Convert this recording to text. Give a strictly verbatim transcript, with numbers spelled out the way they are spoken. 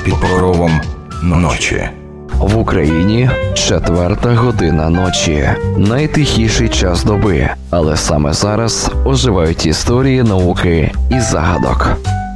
під покровом ночі. В Україні четверта година ночі. Найтихіший час доби. Але саме зараз оживають історії науки і загадок.